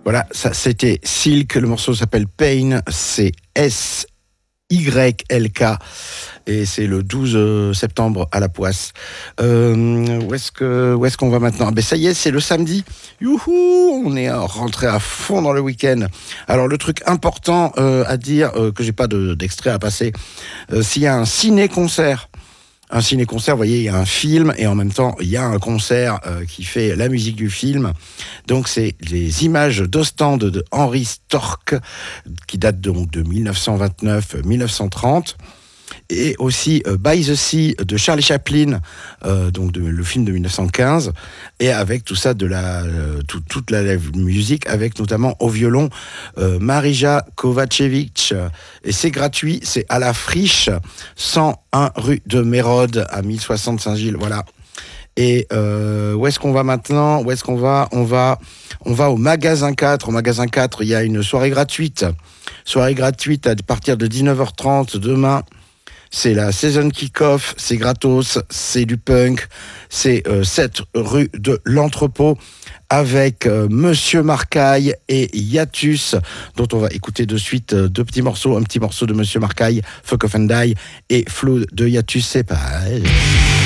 Voilà, ça c'était Silk, le morceau s'appelle Pain, c'est SYLK et c'est le 12 septembre à la Poisse. Où est-ce qu'on va maintenant? Ah ben ça y est, c'est le samedi. Youhou, on est rentré à fond dans le week-end. Alors le truc important à dire, que j'ai pas d'extrait à passer, s'il y a un ciné-concert, vous voyez, il y a un film et en même temps, il y a un concert qui fait la musique du film. Donc, c'est les images d'Ostende de Henri Storck, qui datent donc de 1929-1930. Et aussi By the Sea de Charlie Chaplin, donc le film de 1915, et avec tout ça toute la musique, avec notamment au violon Marija Kovacevic, et c'est gratuit, c'est à la Friche, 101 rue de Mérode à 1060 Saint-Gilles, voilà. Et où est-ce qu'on va maintenant? Où est-ce qu'on va? On va au magasin 4. Au magasin 4, il y a une soirée gratuite. Soirée gratuite à partir de 19h30 demain. C'est la Season Kick-Off, c'est gratos, c'est du punk, c'est 7 rue de l'Entrepôt avec Monsieur Marcaille et Hiatus, dont on va écouter de suite deux petits morceaux, un petit morceau de Monsieur Marcaille, Fuck Off and Die, et Flo de Hiatus, c'est pareil.